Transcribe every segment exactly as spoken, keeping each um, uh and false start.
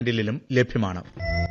ിലും ലഭ്യമാണ്.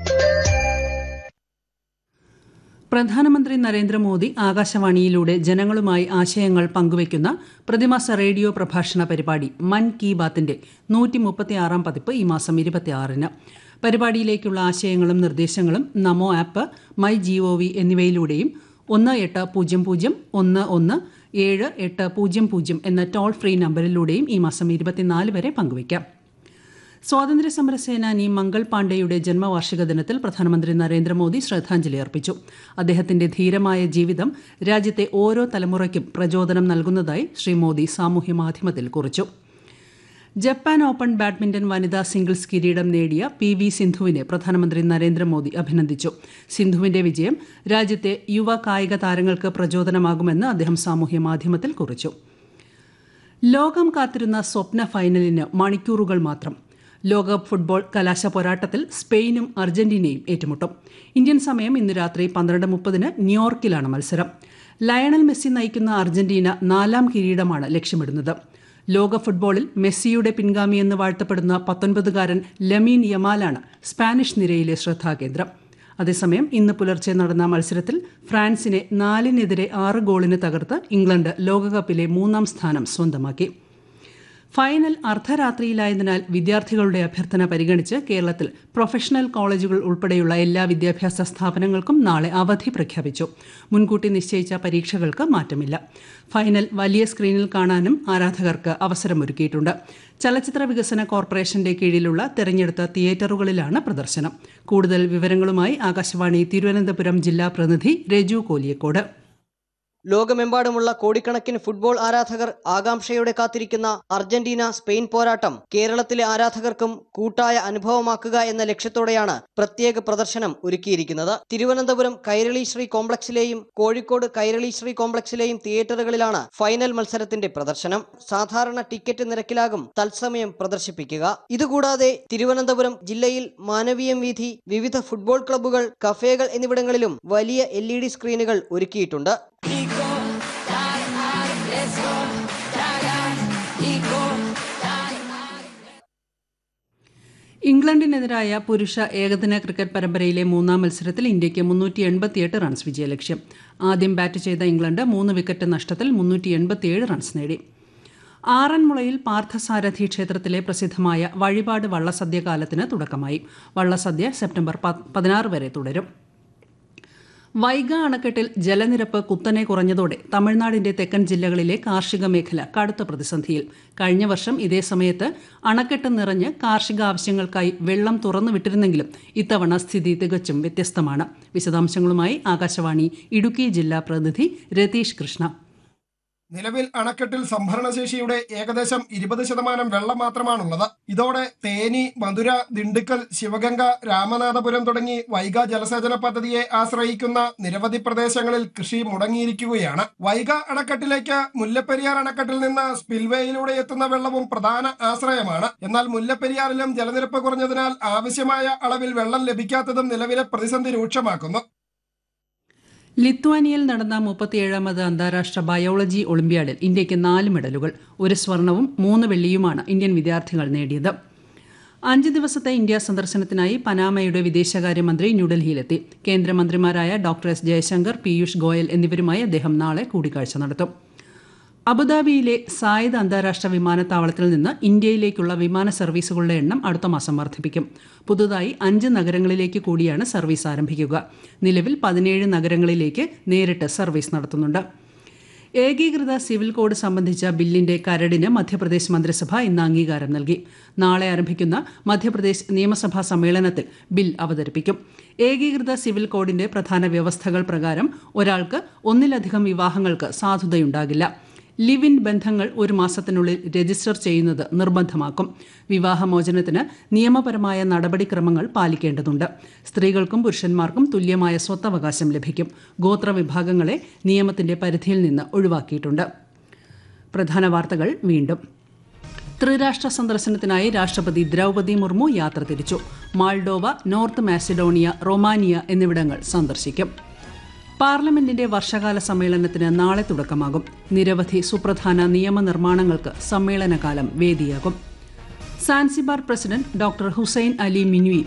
പ്രധാനമന്ത്രി നരേന്ദ്രമോദി ആകാശവാണിയിലൂടെ ജനങ്ങളുമായി ആശയങ്ങൾ പങ്കുവയ്ക്കുന്ന പ്രതിമാസ റേഡിയോ പ്രഭാഷണ പരിപാടി മൻ കി ബാത്തിന്റെ നൂറ്റി മുപ്പത്തിയാറാം പതിപ്പ് ഈ മാസം ഇരുപത്തിയാറിന്. പരിപാടിയിലേക്കുള്ള ആശയങ്ങളും നിർദ്ദേശങ്ങളും നമോ ആപ്പ്, മൈ ജിഒവി എന്നിവയിലൂടെയും ഒന്ന് എട്ട് പൂജ്യം പൂജ്യം ഒന്ന് ഒന്ന് ഏഴ് എട്ട് പൂജ്യം പൂജ്യം എന്ന ടോൾ ഫ്രീ നമ്പറിലൂടെയും ഈ മാസം ഇരുപത്തിനാല് വരെ പങ്കുവയ്ക്കാം. സ്വാതന്ത്ര്യ സമര സേനാനി മംഗൾ പാണ്ഡെയുടെ ജന്മവാർഷിക ദിനത്തിൽ പ്രധാനമന്ത്രി നരേന്ദ്രമോദി ശ്രദ്ധാഞ്ജലി അർപ്പിച്ചു. അദ്ദേഹത്തിന്റെ ധീരമായ ജീവിതം രാജ്യത്തെ ഓരോ തലമുറയ്ക്കും പ്രചോദനം നൽകുന്നതായി ശ്രീ മോദി സാമൂഹ്യമാധ്യമത്തിൽ കുറിച്ചു. ജപ്പാൻ ഓപ്പൺ ബാഡ്മിന്റൺ വനിതാ സിംഗിൾസ് കിരീടം നേടിയ പി വി സിന്ധുവിനെ പ്രധാനമന്ത്രി നരേന്ദ്രമോദി അഭിനന്ദിച്ചു. സിന്ധുവിന്റെ വിജയം രാജ്യത്തെ യുവ കായിക താരങ്ങൾക്ക് പ്രചോദനമാകുമെന്ന് അദ്ദേഹം സാമൂഹ്യമാധ്യമത്തിൽ കുറിച്ചു. ലോകം കാത്തിരുന്ന സ്വപ്ന ഫൈനലിന് മണിക്കൂറുകൾ മാത്രം. ലോകകപ്പ് ഫുട്ബോൾ കലാശ പോരാട്ടത്തിൽ സ്പെയിനും അർജന്റീനയും ഏറ്റുമുട്ടും. ഇന്ത്യൻ സമയം ഇന്ന് രാത്രി പന്ത്രണ്ട് മുപ്പതിന് ന്യൂയോർക്കിലാണ് മത്സരം. ലയണൽ മെസ്സി നയിക്കുന്ന അർജന്റീന നാലാം കിരീടമാണ് ലക്ഷ്യമിടുന്നത്. ലോക ഫുട്ബോളിൽ മെസ്സിയുടെ പിൻഗാമിയെന്ന് വാഴ്ത്തപ്പെടുന്ന പത്തൊൻപതുകാരൻ ലമീൻ യമാലാണ് സ്പാനിഷ് നിരയിലെ ശ്രദ്ധാകേന്ദ്രം. അതേസമയം ഇന്ന് പുലർച്ചെ നടന്ന മത്സരത്തിൽ ഫ്രാൻസിനെ നാലിനെതിരെ ആറ് ഗോളിന് തകർത്ത് ഇംഗ്ലണ്ട് ലോകകപ്പിലെ മൂന്നാം സ്ഥാനം സ്വന്തമാക്കി. ഫൈനൽ അർദ്ധരാത്രിയിലായതിനാൽ വിദ്യാർത്ഥികളുടെ അഭ്യർത്ഥന പരിഗണിച്ച് കേരളത്തിൽ പ്രൊഫഷണൽ കോളേജുകൾ ഉൾപ്പെടെയുള്ള എല്ലാ വിദ്യാഭ്യാസ സ്ഥാപനങ്ങൾക്കും നാളെ അവധി പ്രഖ്യാപിച്ചു. മുൻകൂട്ടി നിശ്ചയിച്ച പരീക്ഷകൾക്ക് മാറ്റമില്ല. ഫൈനൽ വലിയ സ്ക്രീനിൽ കാണാനും ആരാധകർക്ക് അവസരമൊരുക്കിയിട്ടുണ്ട്. ചലച്ചിത്ര വികസന കോർപ്പറേഷന്റെ കീഴിലുള്ള തെരഞ്ഞെടുത്ത തിയേറ്ററുകളിലാണ് പ്രദർശനം. കൂടുതൽ വിവരങ്ങളുമായി ആകാശവാണി തിരുവനന്തപുരം ജില്ലാ പ്രതിനിധി രജു കോലിയക്കോട്. ലോകമെമ്പാടുമുള്ള കോടിക്കണക്കിന് ഫുട്ബോൾ ആരാധകർ ആകാംക്ഷയോടെ കാത്തിരിക്കുന്ന അർജന്റീന സ്പെയിൻ പോരാട്ടം കേരളത്തിലെ ആരാധകർക്കും കൂട്ടായ അനുഭവമാക്കുക എന്ന ലക്ഷ്യത്തോടെയാണ് പ്രത്യേക പ്രദർശനം ഒരുക്കിയിരിക്കുന്നത്. തിരുവനന്തപുരം കൈരളി ശ്രീ കോംപ്ലക്സിലെയും കോഴിക്കോട് കൈരളി ശ്രീ കോംപ്ലക്സിലെയും തിയേറ്ററുകളിലാണ് ഫൈനൽ മത്സരത്തിന്റെ പ്രദർശനം. സാധാരണ ടിക്കറ്റ് നിരക്കിലാകും തത്സമയം പ്രദർശിപ്പിക്കുക. ഇതുകൂടാതെ തിരുവനന്തപുരം ജില്ലയിൽ മാനവീയം വീഥി, വിവിധ ഫുട്ബോൾ ക്ലബ്ബുകൾ, കഫേകൾ എന്നിവിടങ്ങളിലും വലിയ എൽ ഇ ഡി സ്ക്രീനുകൾ ഒരുക്കിയിട്ടുണ്ട്. ഇംഗ്ലണ്ടിനെതിരായ പുരുഷ ഏകദിന ക്രിക്കറ്റ് പരമ്പരയിലെ മൂന്നാം മത്സരത്തിൽ ഇന്ത്യയ്ക്ക് മുന്നൂറ്റി എൺപത്തിയെട്ട് റൺസ് വിജയലക്ഷ്യം. ആദ്യം ബാറ്റ് ചെയ്ത ഇംഗ്ലണ്ട് മൂന്ന് വിക്കറ്റ് നഷ്ടത്തിൽ മുന്നൂറ്റി എൺപത്തിയേഴ് റൺസ് നേടി. ആറന്മുളയിൽ പാർത്ഥസാരഥി ക്ഷേത്രത്തിലെ പ്രസിദ്ധമായ വഴിപാട് വള്ളസദ്യ കാലത്തിന് തുടക്കമായി. വള്ളസദ്യ സെപ്റ്റംബർ പതിനാറ് വരെ തുടരും. വൈഗ അണക്കെട്ടിൽ ജലനിരപ്പ് കുത്തനെ കുറഞ്ഞതോടെ തമിഴ്നാടിന്റെ തെക്കൻ ജില്ലകളിലെ കാർഷിക മേഖല കടുത്ത പ്രതിസന്ധിയിൽ. കഴിഞ്ഞ വർഷം ഇതേ സമയത്ത് അണക്കെട്ട് നിറഞ്ഞ് കാർഷിക ആവശ്യങ്ങൾക്കായി വെള്ളം തുറന്നുവിട്ടിരുന്നെങ്കിലും ഇത്തവണ സ്ഥിതി തികച്ചും വ്യത്യസ്തമാണ്. വിശദാംശങ്ങളുമായി ആകാശവാണി ഇടുക്കി ജില്ലാ പ്രതിനിധി രതീഷ് കൃഷ്ണ. നിലവിൽ അണക്കെട്ടിൽ സംഭരണശേഷിയുടെ ഏകദേശം ഇരുപത് ശതമാനം വെള്ളം മാത്രമാണുള്ളത്. ഇതോടെ തേനി, മധുര, ദിണ്ടുക്കൽ, ശിവഗംഗ, രാമനാഥപുരം തുടങ്ങി വൈഗ ജലസേചന പദ്ധതിയെ ആശ്രയിക്കുന്ന നിരവധി പ്രദേശങ്ങളിൽ കൃഷി മുടങ്ങിയിരിക്കുകയാണ്. വൈഗ അണക്കെട്ടിലേക്ക് മുല്ലപ്പെരിയാർ അണക്കെട്ടിൽ നിന്ന് സ്പിൽവേയിലൂടെ എത്തുന്ന വെള്ളവും പ്രധാന ആശ്രയമാണ്. എന്നാൽ മുല്ലപ്പെരിയാറിലും ജലനിരപ്പ് കുറഞ്ഞതിനാൽ ആവശ്യമായ അളവിൽ വെള്ളം ലഭിക്കാത്തതും നിലവിലെ പ്രതിസന്ധി രൂക്ഷമാക്കുന്നു. ലിത്വാനിയയിൽ നടന്ന മുപ്പത്തിയേഴാമത് അന്താരാഷ്ട്ര ബയോളജി ഒളിമ്പ്യാഡിൽ ഇന്ത്യയ്ക്ക് നാല് മെഡലുകൾ, ഒരു സ്വർണവും മൂന്ന് വെള്ളിയുമാണ് ഇന്ത്യൻ വിദ്യാർത്ഥികൾ നേടിയത്. അഞ്ച് ദിവസത്തെ ഇന്ത്യ സന്ദർശനത്തിനായി പനാമയുടെ വിദേശകാര്യമന്ത്രി ന്യൂഡൽഹിയിലെത്തി. കേന്ദ്രമന്ത്രിമാരായ ഡോക്ടർ എസ് ജയശങ്കർ, പീയൂഷ് ഗോയൽ എന്നിവരുമായി അദ്ദേഹം നാളെ കൂടിക്കാഴ്ച നടത്തും. അബുദാബിയിലെ സായിദ് അന്താരാഷ്ട്ര വിമാനത്താവളത്തിൽ നിന്ന് ഇന്ത്യയിലേക്കുള്ള വിമാന സർവീസുകളുടെ എണ്ണം അടുത്ത മാസം വർദ്ധിപ്പിക്കും. പുതുതായി അഞ്ച് നഗരങ്ങളിലേക്ക് കൂടിയാണ് സർവീസ് ആരംഭിക്കുക. നിലവിൽ പതിനേഴ് നഗരങ്ങളിലേക്ക് നേരിട്ട് സർവീസ് നടത്തുന്നുണ്ട്. ഏകീകൃത സിവിൽ കോഡ് സംബന്ധിച്ച ബില്ലിന്റെ കരടിന് മധ്യപ്രദേശ് മന്ത്രിസഭ ഇന്ന് അംഗീകാരം നൽകി. നാളെ ആരംഭിക്കുന്ന മധ്യപ്രദേശ് നിയമസഭാ സമ്മേളനത്തിൽ ബിൽ അവതരിപ്പിക്കും. ഏകീകൃത സിവിൽ കോഡിന്റെ പ്രധാന വ്യവസ്ഥകൾ പ്രകാരം ഒരാൾക്ക് ഒന്നിലധികം വിവാഹങ്ങൾക്ക് സാധുതയുണ്ടാകില്ല. ലിവ് ഇൻ ബന്ധങ്ങൾ ഒരു മാസത്തിനുള്ളിൽ രജിസ്റ്റർ ചെയ്യുന്നത് നിർബന്ധമാക്കും. വിവാഹമോചനത്തിന് നിയമപരമായ നടപടിക്രമങ്ങൾ പാലിക്കേണ്ടതുണ്ട്. സ്ത്രീകൾക്കും പുരുഷന്മാർക്കും തുല്യമായ സ്വത്തവകാശം ലഭിക്കും. ഗോത്രവിഭാഗങ്ങളെ നിയമത്തിന്റെ പരിധിയിൽ നിന്ന് ഒഴിവാക്കിയിട്ടുണ്ട്. പ്രധാന വാർത്തകൾ വീണ്ടും. ത്രിരാഷ്ട്ര സന്ദർശനത്തിനായി രാഷ്ട്രപതി ദ്രൗപദി മുർമു യാത്ര തിരിച്ചു. മാൾഡോവ, നോർത്ത് മാസിഡോണിയ, റൊമാനിയ എന്നിവിടങ്ങൾ സന്ദർശിക്കും. പാർലമെന്റിന്റെ വർഷകാല സമ്മേളനത്തിന് നാളെ തുടക്കമാകും. നിരവധി സുപ്രധാന നിയമനിർമ്മാണങ്ങൾക്ക് സമ്മേളനകാലം വേദിയാകും. Zanzibar president doctor Hussain Ali മിനുയി